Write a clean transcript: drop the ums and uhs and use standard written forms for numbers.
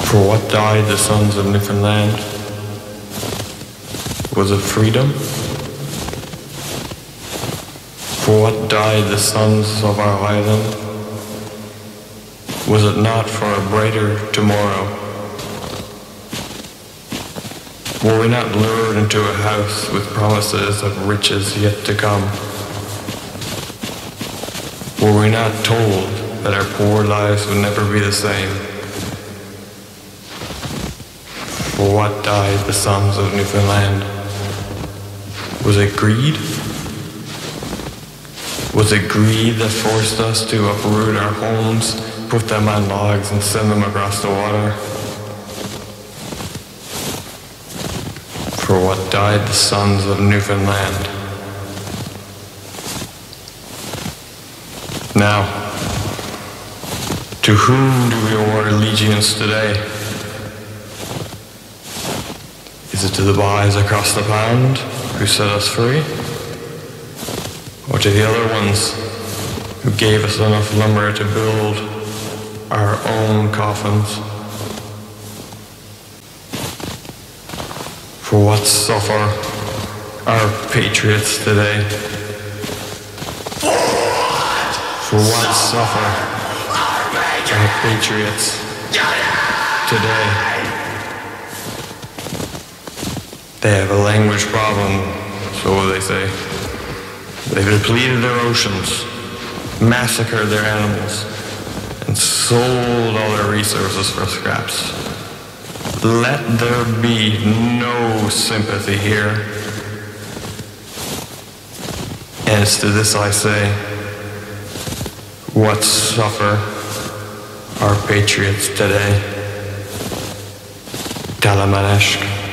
For what died the sons of Newfoundland? Was it freedom? For what died the sons of our island? Was it not for a brighter tomorrow? Were we not lured into a house with promises of riches yet to come? Were we not told that our poor lives would never be the same? For what died the sons of Newfoundland? Was it greed? Was it greed that forced us to uproot our homes, put them on logs and send them across the water? For what died the sons of Newfoundland? Now, to whom do we owe allegiance today? Is it to the boys across the pond who set us free? Or to the other ones who gave us enough lumber to build our own coffins? For what suffer our patriots today? For what suffer our patriots today? They have a language problem, so they say. They've depleted their oceans, massacred their animals, and sold all their resources for scraps. Let there be no sympathy here. And it's to this I say, what suffer our patriots today? Talamaneshk.